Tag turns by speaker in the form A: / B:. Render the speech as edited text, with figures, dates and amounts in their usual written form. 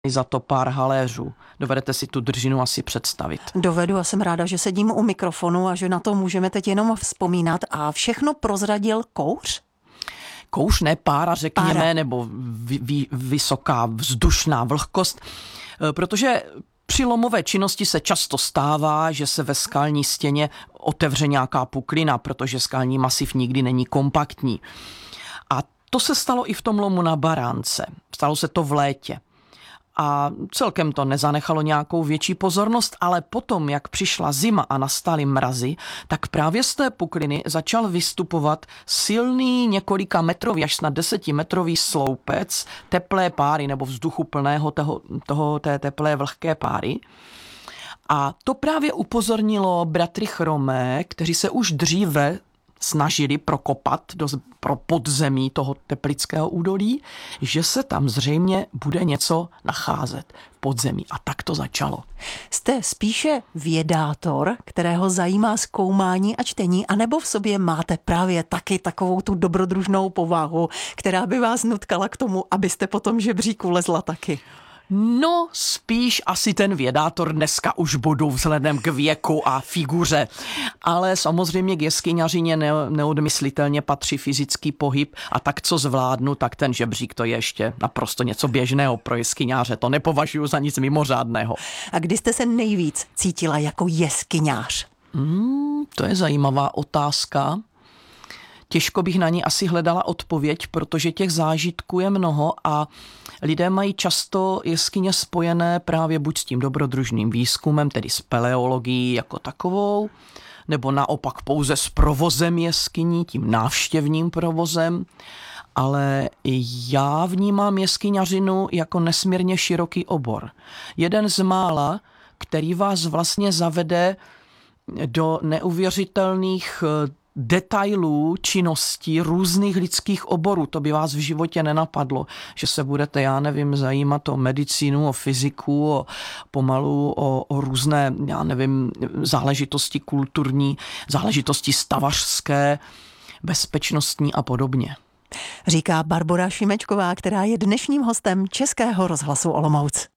A: za to pár haléřů. Dovedete si tu držinu asi představit.
B: Dovedu a jsem ráda, že sedím u mikrofonu a že na to můžeme teď jenom vzpomínat. A všechno prozradil kouř?
A: Kouř, ne pára, řekněme,
B: Pára.
A: Nebo vysoká vzdušná vlhkost, protože při lomové činnosti se často stává, že se ve skalní stěně otevře nějaká puklina, protože skalní masiv nikdy není kompaktní. A to se stalo i v tom lomu na Baránce. Stalo se to v létě. A celkem to nezanechalo nějakou větší pozornost, ale potom, jak přišla zima a nastaly mrazy, tak právě z té pukliny začal vystupovat silný několika metrový, až snad 10metrový sloupec teplé páry nebo vzduchu plného té teplé vlhké páry. A to právě upozornilo bratry Chromé, kteří se už dříve snažili prokopat pro podzemí toho teplického údolí, že se tam zřejmě bude něco nacházet v podzemí. A tak to začalo.
B: Jste spíše vědátor, kterého zajímá zkoumání a čtení, anebo v sobě máte právě taky takovou tu dobrodružnou povahu, která by vás nutkala k tomu, abyste po tom žebříku lezla taky?
A: No, spíš asi ten vědátor dneska už budu vzhledem k věku a figuře. Ale samozřejmě k jeskyňařině neodmyslitelně patří fyzický pohyb a tak, co zvládnu, tak ten žebřík to je ještě naprosto něco běžného pro jeskyňáře. To nepovažuji za nic mimořádného.
B: A kdy jste se nejvíc cítila jako jeskyňář?
A: To je zajímavá otázka. Těžko bych na ní asi hledala odpověď, protože těch zážitků je mnoho a lidé mají často jeskyně spojené právě buď s tím dobrodružným výzkumem, tedy s paleologií jako takovou, nebo naopak pouze s provozem jeskyní, tím návštěvním provozem, ale já vnímám jeskyňařinu jako nesmírně široký obor. Jeden z mála, který vás vlastně zavede do neuvěřitelných detailů činností různých lidských oborů. To by vás v životě nenapadlo, že se budete, zajímat o medicínu, o fyziku, pomalu o různé, záležitosti kulturní, záležitosti stavařské, bezpečnostní a podobně.
B: Říká Barbora Šimečková, která je dnešním hostem Českého rozhlasu Olomouc.